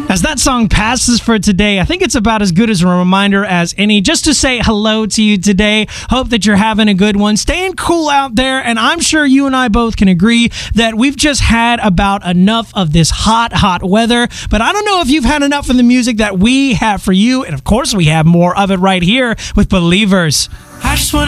As that song passes for today, I think it's about as good as a reminder as any just to say hello to you today. Hope that you're having a good one, staying cool out there, and I'm sure you and I both can agree that we've just had about enough of this hot weather, but I don't know if you've had enough of the music that we have for you, and of course we have more of it right here with Believers. I just want